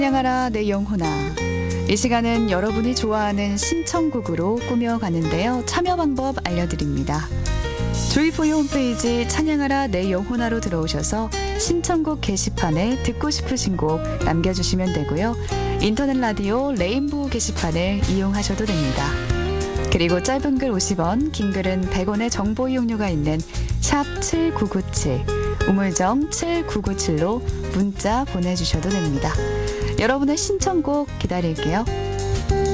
찬양하라 내 영혼아. 이 시간은 여러분이 좋아하는 신청곡으로 꾸며가는데요. 참여 방법 알려드립니다. 조이포유 홈페이지 찬양하라 내 영혼아로 들어오셔서 신청곡 게시판에 듣고 싶으신 곡 남겨주시면 되고요. 인터넷 라디오 레인보우 게시판을 이용하셔도 됩니다. 그리고 짧은 글 50원, 긴 글은 100원의 정보 이용료가 있는 샵 7997, 우물정 7997로 문자 보내주셔도 됩니다. 여러분의 신청곡 기다릴게요.